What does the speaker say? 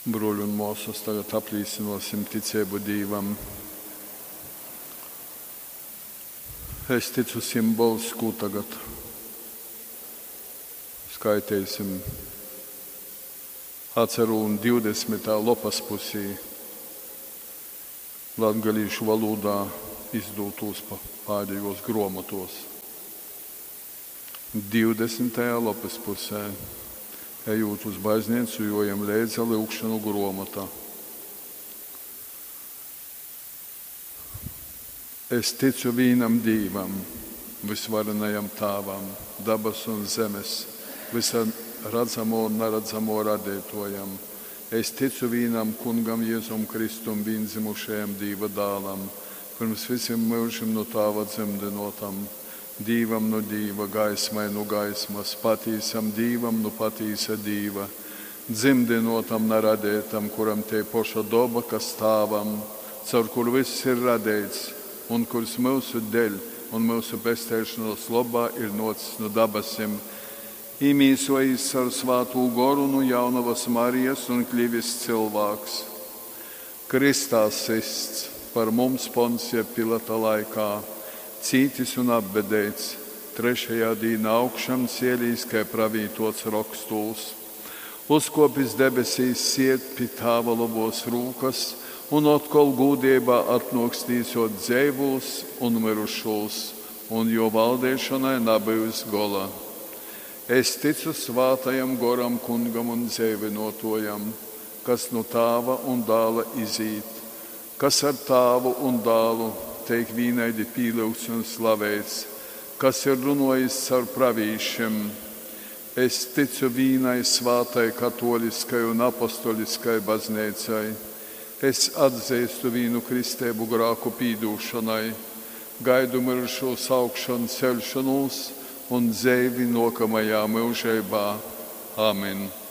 Broļi un mūsas, tagad aplīsinosim ticību Dīvam. Es ticu simbols, ko tagad skaitīsim. Atceru un 20. lapas pusī latgalīšu valodā izdūtos pēdējos gromatos. 20. lapas pusē, ejot uz baznīcu, jojam līdzi lūgšanu gromata. Es ticu vienam Dīvam, visvarenajam Tāvam, dabas un zemes, visa redzamo un neredzamo radītojam. Es ticu vienam kungam Jēzum Kristum, vienzimušajam Dieva dēlam, pirms visiem mūžiem no Tāva dzemdinotam, Dīvam no Dieva, gaismai no gaismas, patīsam Dīvam no patīsa Dieva, dzemdinotam neradētam, kuram te poša doba, kas Tāvam, caur kur viss ir radēts, un kurš mūsu dēļ un mūsu pestēšanos labā ir nocis no dabasim, imīsojis ar svātū goru no jaunavas Marijas un kļuvis cilvēks. Kristā sists par mums Poncija Pilata laikā, cītis un apbedēts, trešajā dīnā augšām cielīs, kā pravītots rakstuls. Uzkopis debesīs siet pie Tāva labos rūkas, un atkal gūdībā atnokstīsot dzēvuls un mirušos, un jo valdēšanai nabijus gola. Es ticu svātajam goram kungam un dzēvinotojam, kas no Tāva un dāla izīt, kas ar Tāvu un dālu teik vīnaidi pīlūgts un slavēts, kas ir runājis ar pravīšiem. Es ticu vīnai svātai katoliskai un apostoliskai baznīcai. Es atzīstu vīnu kristēbu grāku pīdūšanai, gaidu mirušo saukšanu, celšanos un dzēvi nokamajā mūžībā. Amen.